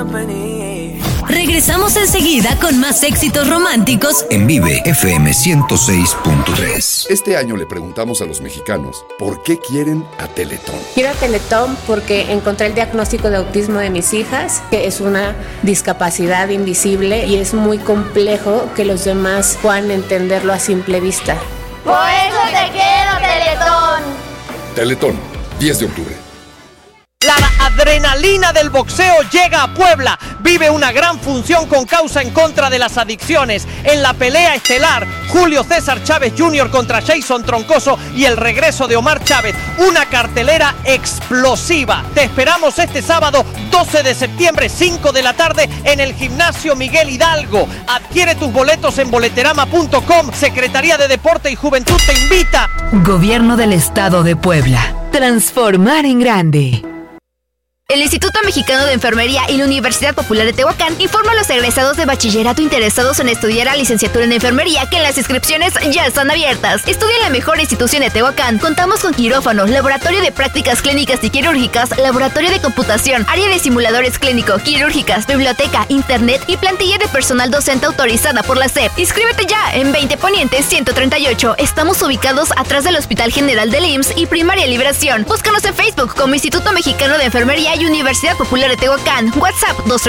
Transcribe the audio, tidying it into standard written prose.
Regresamos enseguida con más éxitos románticos en Vive FM 106.3. Este año le preguntamos a los mexicanos ¿por qué quieren a Teletón? Quiero a Teletón porque encontré el diagnóstico de autismo de mis hijas, que es una discapacidad invisible y es muy complejo que los demás puedan entenderlo a simple vista. Por eso te quiero, Teletón. Teletón, 10 de octubre. La adrenalina del boxeo llega a Puebla. Vive una gran función con causa en contra de las adicciones. En la pelea estelar, Julio César Chávez Jr. contra Jason Troncoso y el regreso de Omar Chávez. Una cartelera explosiva. Te esperamos este sábado 12 de septiembre, 5 de la tarde, en el Gimnasio Miguel Hidalgo. Adquiere tus boletos en boleterama.com. Secretaría de Deporte y Juventud te invita. Gobierno del Estado de Puebla. Transformar en grande. El Instituto Mexicano de Enfermería y la Universidad Popular de Tehuacán informa a los egresados de bachillerato interesados en estudiar la licenciatura en enfermería que las inscripciones ya están abiertas. Estudia en la mejor institución de Tehuacán. Contamos con quirófano, laboratorio de prácticas clínicas y quirúrgicas, laboratorio de computación, área de simuladores clínico, quirúrgicas, biblioteca, internet y plantilla de personal docente autorizada por la SEP. Inscríbete ya en 20 Poniente 138. Estamos ubicados atrás del Hospital General del IMSS y Primaria Liberación. Búscanos en Facebook como Instituto Mexicano de Enfermería y Universidad Popular de Tehuacán. WhatsApp